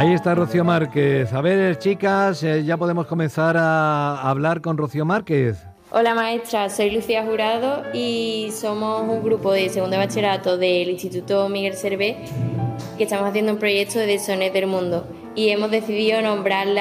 Ahí está Rocío Márquez. A ver, chicas, ya podemos comenzar a hablar con Rocío Márquez. Hola maestra, soy Lucía Jurado y somos un grupo de segundo de bachillerato del Instituto Miguel Servet que estamos haciendo un proyecto de Sones del Mundo y hemos decidido nombrarla